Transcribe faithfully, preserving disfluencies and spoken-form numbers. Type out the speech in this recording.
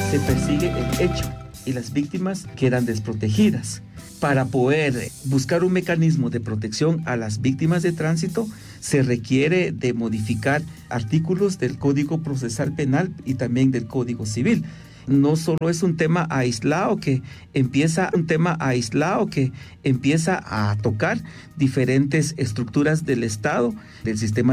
se persigue el hecho y las víctimas quedan desprotegidas. Para poder buscar un mecanismo de protección a las víctimas de tránsito, se requiere de modificar artículos del Código Procesal Penal y también del Código Civil. No solo es un tema aislado que empieza un tema aislado que empieza a tocar diferentes estructuras del Estado, del sistema